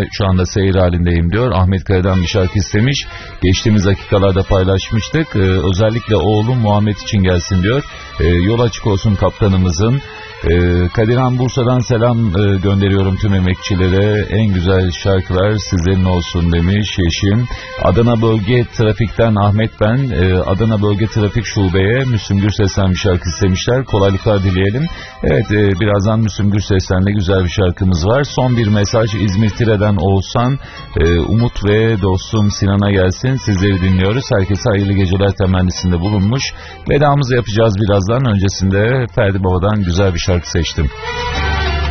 şu anda seyir halindeyim diyor. Ahmet Kaya'dan bir şarkı istemiş. Geçtiğimiz dakikalarda paylaşmıştık. Özellikle oğlum Muhammed için gelsin diyor. Yol açık olsun kaptanımızın. Kadirhan Bursa'dan selam gönderiyorum tüm emekçilere. En güzel şarkılar sizlerin olsun demiş Yeşim. Adana Bölge Trafik'ten Ahmet ben. Adana Bölge Trafik Şube'ye Müslüm Gürses'ten bir şarkı istemişler. Kolaylıklar dileyelim. Evet, birazdan Müslüm Gürses'ten de güzel bir şarkımız var. Son bir mesaj İzmir Tire'den Oğuzhan. Umut ve dostum Sinan'a gelsin. Sizleri dinliyoruz. Herkese hayırlı geceler temennisinde bulunmuş. Vedamızı yapacağız birazdan. Öncesinde Ferdi Baba'dan güzel bir şarkı seçtim.